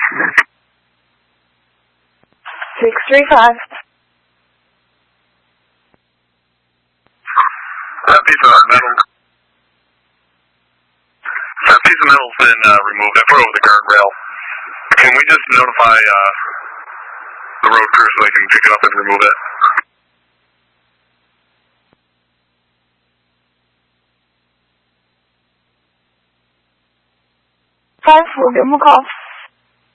635. That piece of metal. That piece of metal's been removed. I put it over the guardrail. Can we just notify the road crew so they can pick it up and remove it? We'll give them a call.